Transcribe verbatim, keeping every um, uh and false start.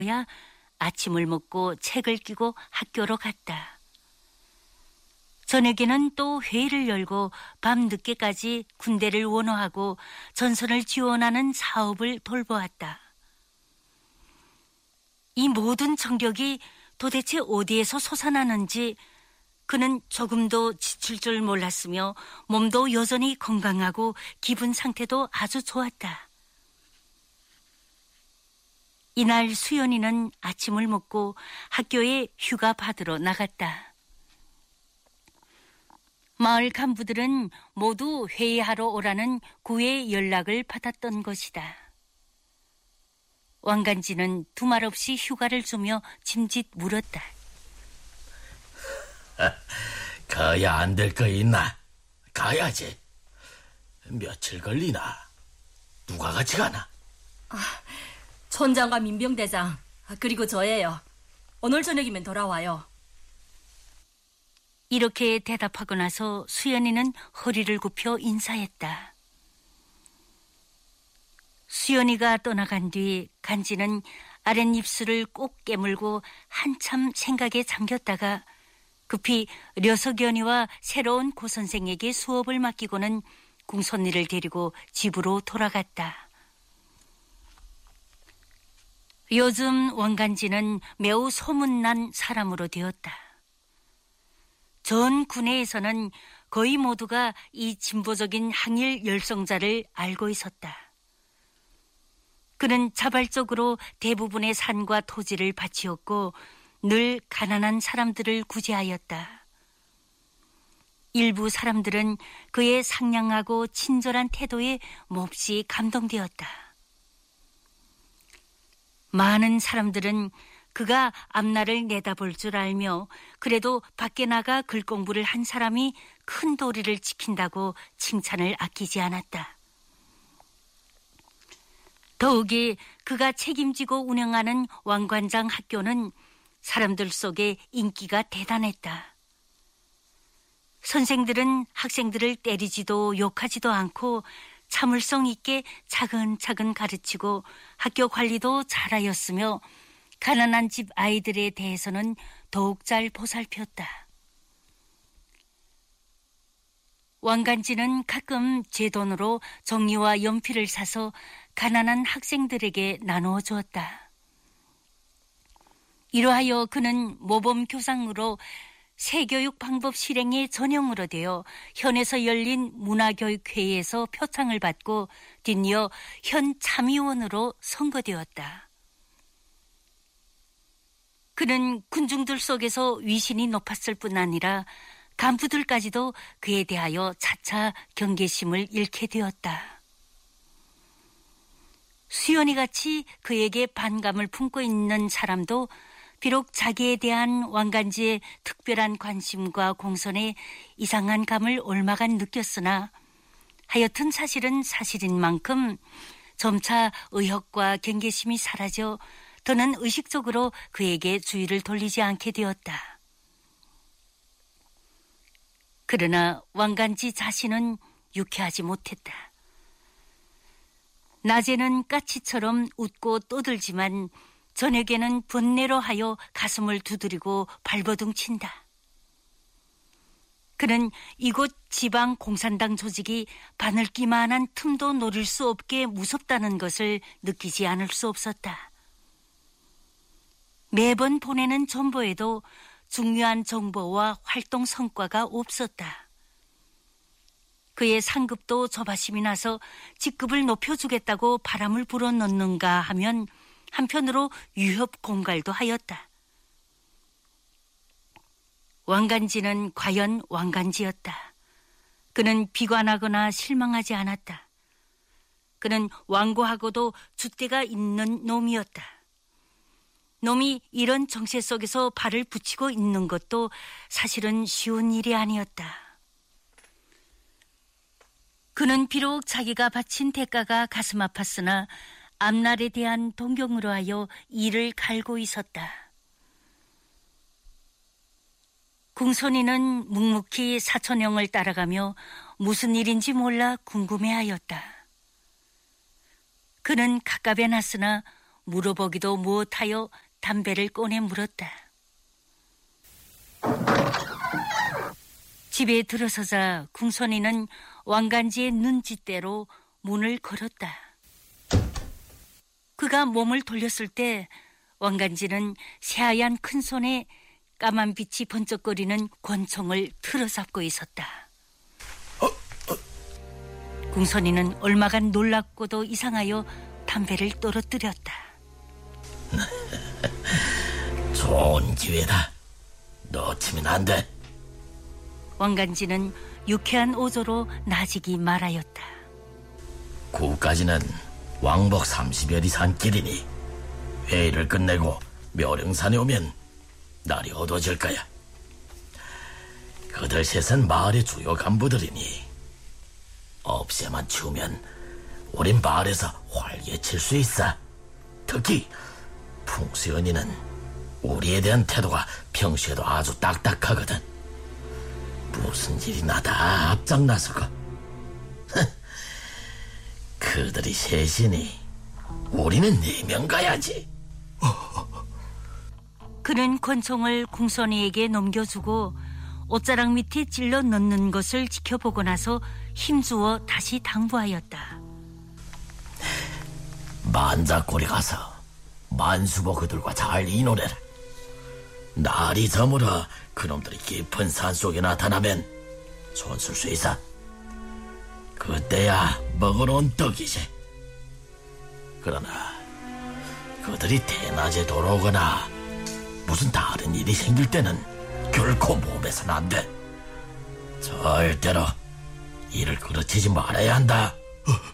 야 아침을 먹고 책을 끼고 학교로 갔다. 저녁에는 또 회의를 열고 밤늦게까지 군대를 원호하고 전선을 지원하는 사업을 돌보았다. 이 모든 정력이 도대체 어디에서 솟아나는지 그는 조금도 지칠 줄 몰랐으며 몸도 여전히 건강하고 기분 상태도 아주 좋았다. 이날 수연이는 아침을 먹고 학교에 휴가 받으러 나갔다. 마을 간부들은 모두 회의하러 오라는 구의 연락을 받았던 것이다. 왕간지는 두말 없이 휴가를 주며 짐짓 물었다. 가야 안 될 거 있나? 가야지. 며칠 걸리나? 누가 같이 가나? 아, 촌장과 민병대장 그리고 저예요. 오늘 저녁이면 돌아와요. 이렇게 대답하고 나서 수연이는 허리를 굽혀 인사했다. 수연이가 떠나간 뒤 간지는 아랫입술을 꼭 깨물고 한참 생각에 잠겼다가 급히 려석연이와 새로운 고선생에게 수업을 맡기고는 궁선이를 데리고 집으로 돌아갔다. 요즘 왕간지는 매우 소문난 사람으로 되었다. 전 군내에서는 거의 모두가 이 진보적인 항일 열성자를 알고 있었다. 그는 자발적으로 대부분의 산과 토지를 바치었고 늘 가난한 사람들을 구제하였다. 일부 사람들은 그의 상냥하고 친절한 태도에 몹시 감동되었다. 많은 사람들은 그가 앞날을 내다볼 줄 알며 그래도 밖에 나가 글공부를 한 사람이 큰 도리를 지킨다고 칭찬을 아끼지 않았다. 더욱이 그가 책임지고 운영하는 왕관장 학교는 사람들 속에 인기가 대단했다. 선생들은 학생들을 때리지도 욕하지도 않고 참을성 있게 차근차근 가르치고 학교 관리도 잘하였으며 가난한 집 아이들에 대해서는 더욱 잘 보살폈다. 왕간지는 가끔 제 돈으로 종이와 연필을 사서 가난한 학생들에게 나누어 주었다. 이러하여 그는 모범교장으로 새교육 방법 실행의 전형으로 되어 현에서 열린 문화교육회의에서 표창을 받고 뒷이어 현 참의원으로 선거되었다. 그는 군중들 속에서 위신이 높았을 뿐 아니라 간부들까지도 그에 대하여 차차 경계심을 잃게 되었다. 수연이같이 그에게 반감을 품고 있는 사람도 비록 자기에 대한 왕간지의 특별한 관심과 공선에 이상한 감을 얼마간 느꼈으나 하여튼 사실은 사실인 만큼 점차 의혹과 경계심이 사라져 더는 의식적으로 그에게 주의를 돌리지 않게 되었다. 그러나 왕간지 자신은 유쾌하지 못했다. 낮에는 까치처럼 웃고 떠들지만 저녁에는 번뇌로 하여 가슴을 두드리고 발버둥 친다. 그는 이곳 지방 공산당 조직이 바늘기만한 틈도 노릴 수 없게 무섭다는 것을 느끼지 않을 수 없었다. 매번 보내는 전보에도 중요한 정보와 활동 성과가 없었다. 그의 상급도 조바심이 나서 직급을 높여주겠다고 바람을 불어넣는가 하면 한편으로 위협 공갈도 하였다. 왕간지는 과연 왕간지였다. 그는 비관하거나 실망하지 않았다. 그는 완고하고도 줏대가 있는 놈이었다. 놈이 이런 정세 속에서 발을 붙이고 있는 것도 사실은 쉬운 일이 아니었다. 그는 비록 자기가 바친 대가가 가슴 아팠으나 앞날에 대한 동경으로 하여 이를 갈고 있었다. 궁선이는 묵묵히 사촌형을 따라가며 무슨 일인지 몰라 궁금해하였다. 그는 갑갑해 놨으나 물어보기도 못하여 담배를 꺼내 물었다. 집에 들어서자 궁선이는 왕간지의 눈짓대로 문을 걸었다. 그가 몸을 돌렸을 때 왕간지는 새하얀 큰 손에 까만 빛이 번쩍거리는 권총을 틀어잡고 있었다. 궁선이는 얼마간 놀랍고도 이상하여 담배를 떨어뜨렸다. 좋은 기회다. 놓치면 안 돼. 왕간지는 유쾌한 오조로 나지기 말하였다. 구까지는 왕복 삼십여리 산길이니 회의를 끝내고 묘령산에 오면 날이 어두워질 거야. 그들 셋은 마을의 주요 간부들이니 없애만 치우면 우린 마을에서 활개칠 수 있어. 특히 풍수연이는 우리에 대한 태도가 평소에도 아주 딱딱하거든. 무슨 일이 나다 앞장 나서고. 그들이 셋이니 우리는 네 명 가야지. 그는 권총을 궁선이에게 넘겨주고 옷자락 밑에 찔러 넣는 것을 지켜보고 나서 힘주어 다시 당부하였다. 만자골에 가서 만수보 그들과 잘 이논해라. 날이 저물어 그놈들이 깊은 산속에 나타나면 손쓸 수 있어. 그때야 먹어놓은 떡이지. 그러나 그들이 대낮에 돌아오거나 무슨 다른 일이 생길 때는 결코 몸에서는 안 돼. 절대로 일을 그르치지 말아야 한다.